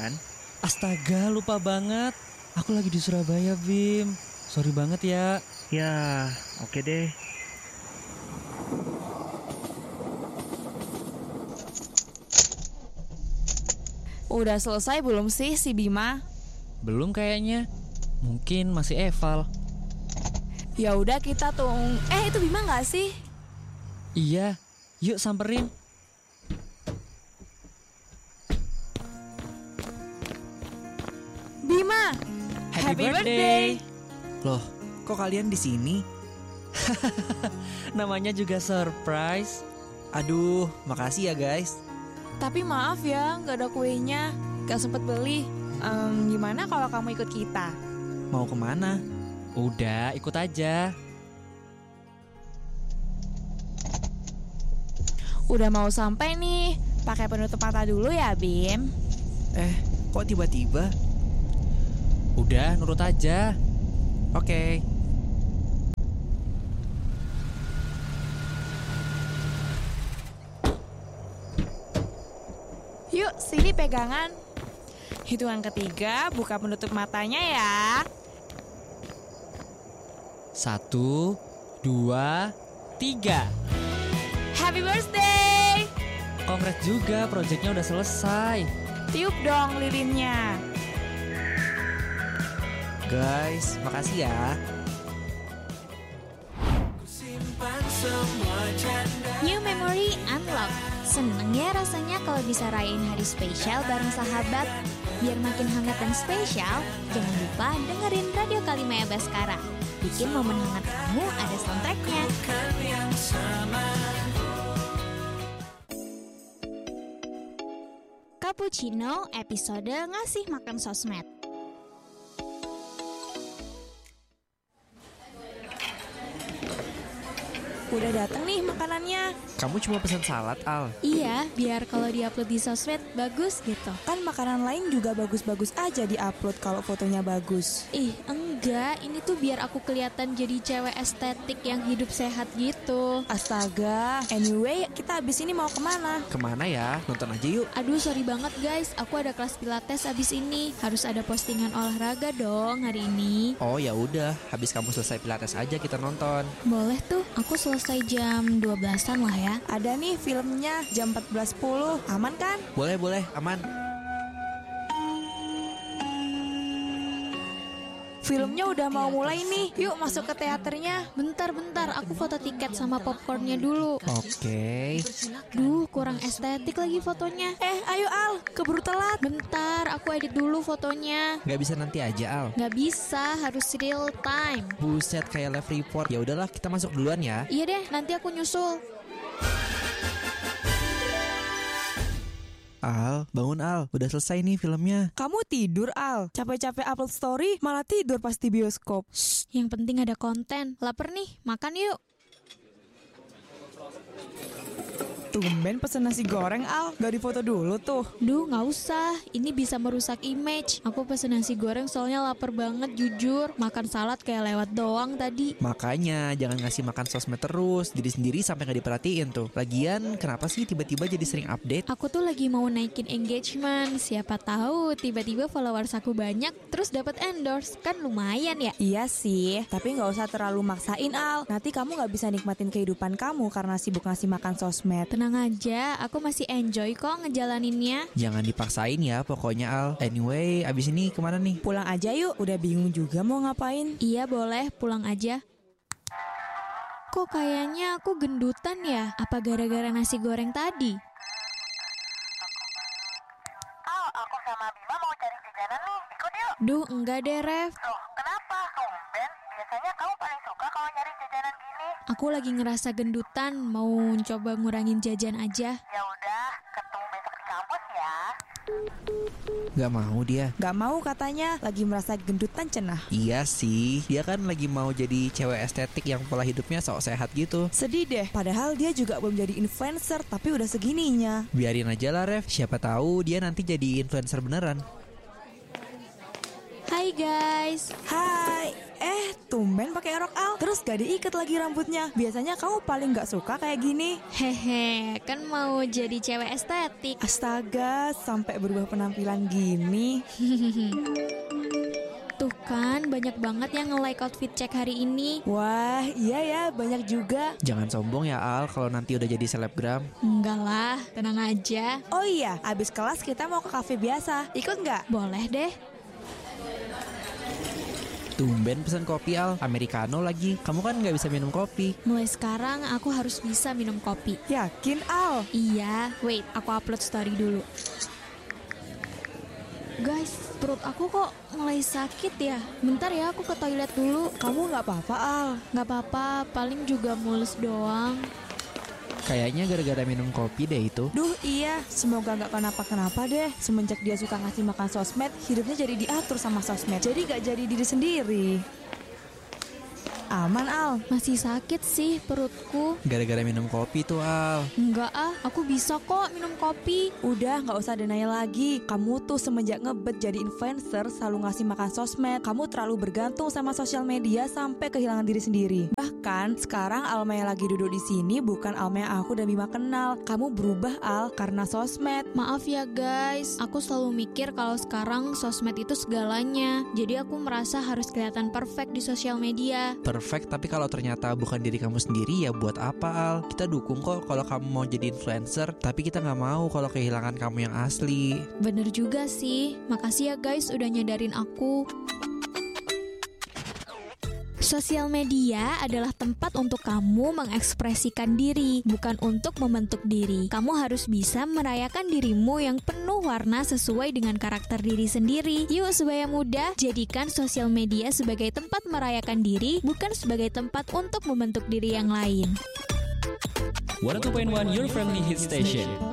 Astaga, lupa banget. Aku lagi di Surabaya, Bim. Sorry banget ya. Ya, oke deh. Udah selesai belum sih si Bima? Belum kayaknya. Mungkin masih eval. Ya udah kita itu Bima nggak sih? Iya, yuk samperin. Bima, happy birthday. Loh, kok kalian di sini? Namanya juga surprise. Aduh, makasih ya guys. Tapi maaf ya, nggak ada kuenya, nggak sempet beli. Gimana kalau kamu ikut kita? Mau kemana? Udah, ikut aja. Udah mau sampai nih. Pakai penutup mata dulu ya, Bim. Kok tiba-tiba? Udah, nurut aja. Oke. Yuk, sini pegangan. Hitungan ketiga, buka penutup matanya ya. 1, 2, 3. Happy birthday. Kongres juga, proyeknya udah selesai. Tiup dong lilinnya. Guys, makasih ya. New memory unlock. Seneng ya rasanya kalau bisa rayain hari spesial bareng sahabat. Biar makin hangat dan spesial, jangan lupa dengerin Radio Kalimaya Baskara. Bikin momen hangat kamu ada soundtracknya. Cappuccino episode ngasih makan sosmed. Udah dateng nih makanannya. Kamu cuma pesan salad, Al. Iya, biar kalau diupload di sosmed bagus gitu. Kan makanan lain juga bagus-bagus aja diupload kalau fotonya bagus. Ih, enggak, ini tuh biar aku kelihatan jadi cewek estetik yang hidup sehat gitu. Astaga. Anyway, kita abis ini mau kemana? Kemana ya? Nonton aja yuk. Aduh, sorry banget guys, aku ada kelas pilates abis ini. Harus ada postingan olahraga dong hari ini. Oh ya udah, habis kamu selesai pilates aja kita nonton. Boleh tuh, aku selesai jam 12-an lah ya. Ada nih filmnya jam 14.10. Aman kan? Boleh, aman. Filmnya udah mau mulai nih. Yuk masuk ke teaternya. Bentar, aku foto tiket sama popcornnya dulu. Oke. Duh, kurang estetik lagi fotonya. Ayo Al, keburu telat. Bentar, aku edit dulu fotonya. Nggak bisa nanti aja, Al. Nggak bisa, harus real time. Buset, kayak live report. Ya udahlah, kita masuk duluan ya. Iya deh, nanti aku nyusul. Al, bangun Al. Udah selesai nih filmnya. Kamu tidur Al. Capek-capek upload story malah tidur pas di bioskop. Yang penting ada konten. Laper nih, makan yuk. Tumben pesen nasi goreng Al. Gak difoto dulu tuh. Duh, gak usah. Ini bisa merusak image. Aku pesen nasi goreng soalnya lapar banget jujur. Makan salad kayak lewat doang tadi. Makanya jangan ngasih makan sosmed terus. Diri sendiri sampai gak diperhatiin tuh. Lagian kenapa sih tiba-tiba jadi sering update? Aku tuh lagi mau naikin engagement. Siapa tahu tiba-tiba followers aku banyak terus dapat endorse. Kan lumayan ya. Iya sih, tapi gak usah terlalu maksain Al. Nanti kamu gak bisa nikmatin kehidupan kamu karena sibuk ngasih makan sosmed. Tenang aja, aku masih enjoy kok ngejalaninnya. Jangan dipaksain ya pokoknya Al. Anyway, abis ini kemana nih? Pulang aja yuk, udah bingung juga mau ngapain. Iya boleh, pulang aja. Kok kayaknya aku gendutan ya? Apa gara-gara nasi goreng tadi? Al, aku sama Bima mau cari jajanan nih. Ikut yuk. Duh, enggak deh Ref. Loh, kenapa? Tumben, biasanya kamu paling suka kalau nyari jajanan gini. Aku lagi ngerasa gendutan, mau coba ngurangin jajan aja. Ya udah, ketemu besok di kampus ya. Gak mau dia. Gak mau katanya, lagi merasa gendutan cenah. Iya sih, dia kan lagi mau jadi cewek estetik yang pola hidupnya sok sehat gitu. Sedih deh, padahal dia juga belum jadi influencer, tapi udah segininya. Biarin aja lah Ref, siapa tahu dia nanti jadi influencer beneran. Hai guys. Hai, tumben pakai rok Al. Terus gak diikat lagi rambutnya. Biasanya kamu paling gak suka kayak gini. Hehe, kan mau jadi cewek estetik. Astaga, sampai berubah penampilan gini. Tuh kan, banyak banget yang nge-like outfit cek hari ini. Wah, iya ya, banyak juga. Jangan sombong ya Al kalau nanti udah jadi selebgram. Enggak lah, tenang aja. Oh iya, abis kelas kita mau ke kafe biasa. Ikut nggak? Boleh deh. Tumben pesan kopi Al, americano lagi. Kamu kan nggak bisa minum kopi. Mulai sekarang aku harus bisa minum kopi. Yakin, Al? Iya, wait, aku upload story dulu. Guys, perut aku kok mulai sakit ya. Bentar ya, aku ke toilet dulu. Kamu nggak apa-apa, Al? Nggak apa-apa, paling juga mules doang. Kayaknya gara-gara minum kopi deh itu. Duh iya, semoga nggak kenapa-kenapa deh. Semenjak dia suka ngasih makan sosmed, hidupnya jadi diatur sama sosmed. Jadi nggak jadi diri sendiri. Aman, Al? Masih sakit sih perutku. Gara-gara minum kopi tuh Al. Enggak ah, aku bisa kok minum kopi. Udah, nggak usah denial lagi. Kamu tuh semenjak ngebet jadi influencer, selalu ngasih makan sosmed. Kamu terlalu bergantung sama sosial media sampai kehilangan diri sendiri. Bahkan sekarang Alma yang lagi duduk di sini bukan Alma yang aku dan Bima kenal. Kamu berubah, Al, karena sosmed. Maaf ya guys, aku selalu mikir kalau sekarang sosmed itu segalanya. Jadi aku merasa harus kelihatan perfect di sosial media. Perfect, tapi kalau ternyata bukan diri kamu sendiri ya buat apa Al? Kita dukung kok kalau kamu mau jadi influencer, tapi kita nggak mau kalau kehilangan kamu yang asli. Bener juga sih, makasih ya guys udah nyadarin aku. Sosial media adalah tempat untuk kamu mengekspresikan diri, bukan untuk membentuk diri. Kamu harus bisa merayakan dirimu yang penuh warna sesuai dengan karakter diri sendiri. Yuk sebaya muda, jadikan sosial media sebagai tempat merayakan diri, bukan sebagai tempat untuk membentuk diri yang lain. 102.1 Your Family Hit Station.